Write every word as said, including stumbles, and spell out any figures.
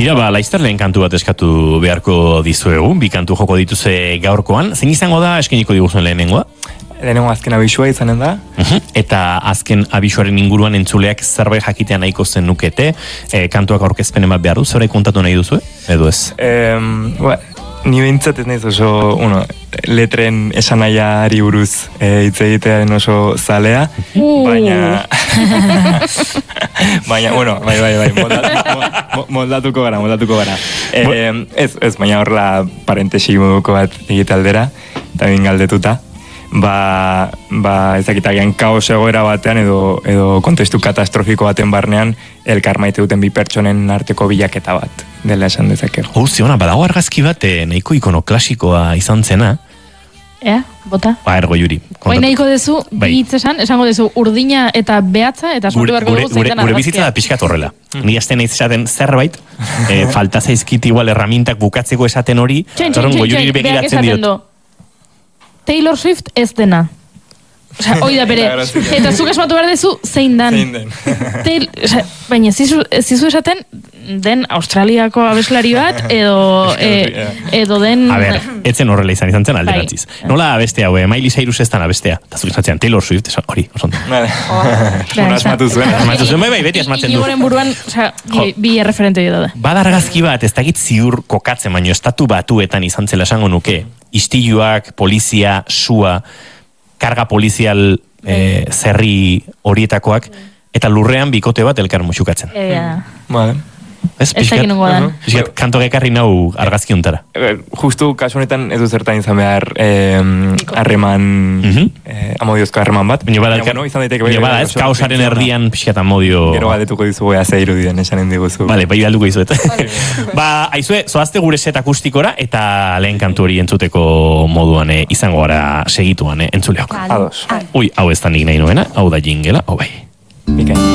Tira, ba, laizter lehen kantu bat eskatu beharko dizuegu, bi kantu joko dituze gaurkoan. Zein izango da eskeniko diguzuen lehenengoa? Lehenengo azken abisua izanen da. Uh-huh. Eta azken abisuaren inguruan entzuleak zerbait jakitea nahiko zen nukete, e, kantuak aurkezpenen bat behar du, zerbait kontatu nahi duzu, edo ez? Um, ba, ni behintzat ez nahiz oso, uno, letren esanaiari buruz e, hitz egitearen oso zalea, uh. baina... baina, bueno, bai, bai, bai, moldatuko, moldatuko gara, moldatuko gara. E, ez, ez, baina horrela parentesi moduko bat egite aldera, eta bin galdetuta. Ba, ba ezakitagian kaos egoera batean edo, edo kontestu katastrofiko baten barnean elkar maite duten bi pertsonen arteko bilaketa bat dela esan dezakegu. Oh, ziona, badago argazki bat nahiko ikono klasikoa izan zena. Ea, bota. Ba, ergo Juri. Hoi nahiko dezu, bi hitz esan, esango dezu urdina eta behatza, eta sortu beharko dugu zeitan argazkia. Gure bizitza da pixkat horrela. Ni azten nahiz esaten zerbait, e, falta zaizkit igual erramintak bukatzeko esaten hori, txen, txen, txen, txen, berak esaten do. Taylor Swift ez dena. Osea, hoi da bere. Eta zuk esmatu behar dezu, zein dan. Zein den. Tail, osea, baina zizu, zizu esaten, den Australiako abeslari bat, edo, e, edo den... A ber, etzen horrela izan izan zen alderatziz. Nola abestea, hue, Miley Cyrus ez dan abestea. Eta zuk esatzean, Taylor Swift, esan, hori, oson. Una asmatu zuen. Asmatu zuen, bai, bai, beti asmatzen du. Igoren buruan, osea, bi erreferente dira da. Bada argazki bat, ez dakit ziur kokatzen, baino estatu batuetan izan zela esango nuke. Istiluak, polizia, sua, karga polizial e, zerri horietakoak, eta lurrean bikote bat elkar musukatzen. Ea. Vale. Ez, pixkat, pixkat, kanto gekarri nau argazki untara. Justu, kasu honetan ez du zertan izan behar harreman, eh, eh, amodiozko harreman bat. Baina bada, bueno, izan daiteke, baina bada, ez, kaosaren erdian pixkat amodio... Gero galdetuko dizu goea ze irudien esanen diguzu. Bale, bai galduko dizuet. Ba, aizue, zoazte gure set akustikora, eta lehen kantu hori entzuteko moduan eh, izango gara segituan eh, entzuleok. Ados. Ui, hau ez da nik nahi nuena, hau da jingela, hau bai. Mikain.